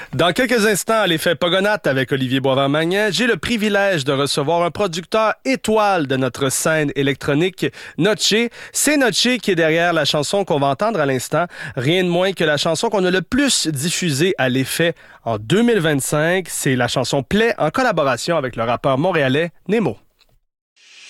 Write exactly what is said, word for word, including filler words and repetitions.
Dans quelques instants, à l'effet Pogonatte avec Olivier Boisvert-Magnan, j'ai le privilège de recevoir un producteur étoile de notre scène électronique, Notché. C'est Notché qui est derrière la chanson qu'on va entendre à l'instant. Rien de moins que la chanson qu'on a le plus diffusée à l'effet en deux mille vingt-cinq. C'est la chanson Play en collaboration avec le rappeur montréalais Nemo.